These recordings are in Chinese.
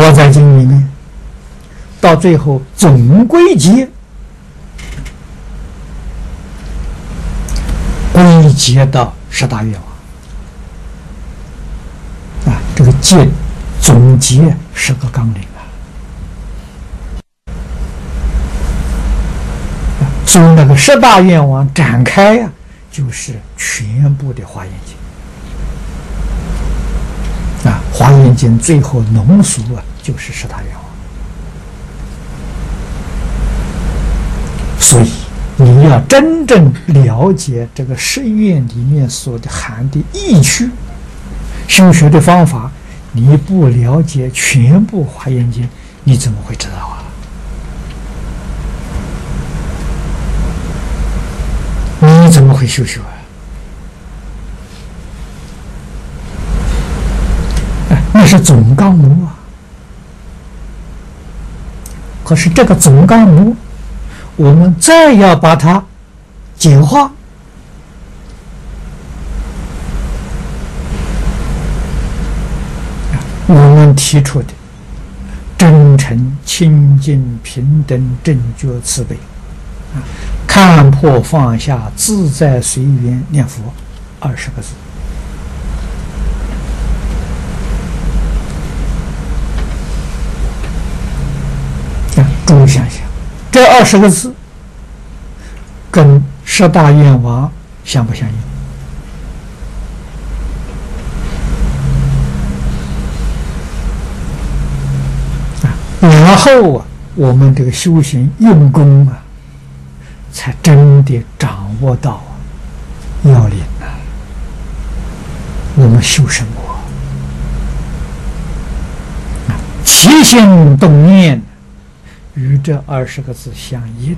佛在经里面，到最后总归结到十大愿望啊，这个结总结是个纲领啊。所以那个十大愿望展开呀，就是全部的华严经啊。华严经最后浓缩啊，就是十大愿望。所以你要真正了解这个十愿里面所的含的意趣，修学的方法，你不了解全部华严经，你怎么会知道啊？你怎么会修学啊？那是总纲目啊。可是这个总纲目，我们再要把它简化，我们提出的真诚、清净、平等、正觉、慈悲，看破放下、自在随缘念佛20个字。诸位想想，这20个字跟十大愿望相不相应？然后啊，我们这个修行用功啊，才真的掌握到要领啊。我们修什么？起心动念与这20个字相应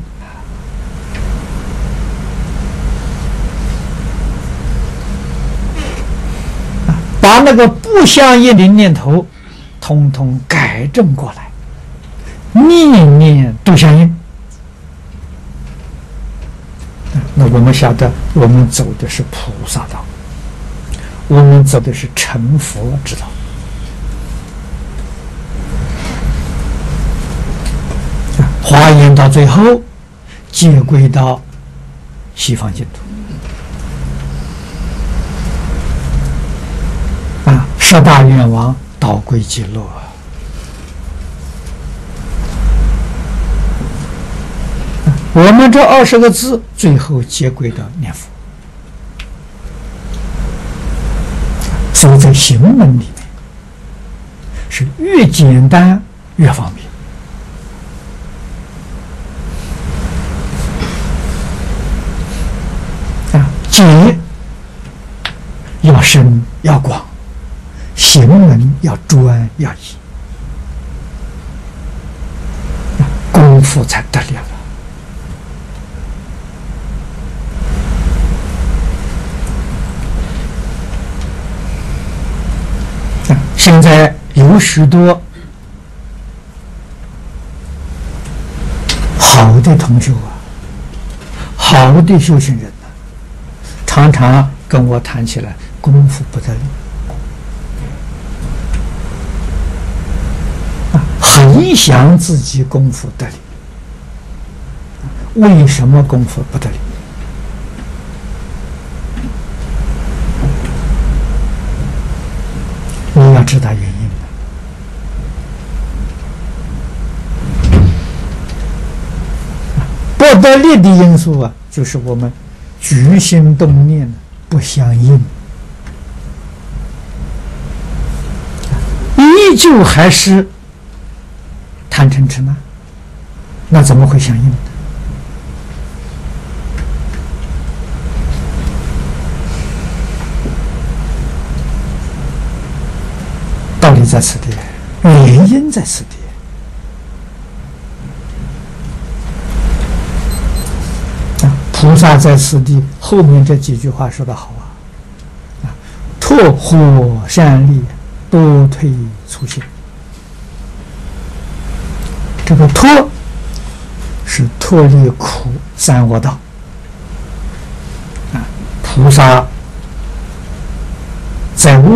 啊！把那个不相应的念头统统改正过来，念念都相应。那我们晓得，我们走的是菩萨道，我们走的是成佛之道。华严到最后接归到西方净土啊，十大愿望导归极乐。我们这20个字最后接归到念佛，所以在行门里面是越简单越方便。解要深要广，行门要专要易，功夫才得了。现在有许多好的同学啊，好的修行人啊，常常跟我谈起来功夫不得力啊，很想自己功夫得力，为什么功夫不得力？你要知道原因不得力的因素啊，就是我们举心动念不相应，依旧还是贪嗔痴慢，那怎么会相应呢？道理在此地，原因在此地。菩萨在此地后面这几句话说得好啊，拓火善利，多退粗心。这个脱是脱离苦三恶道啊，菩萨在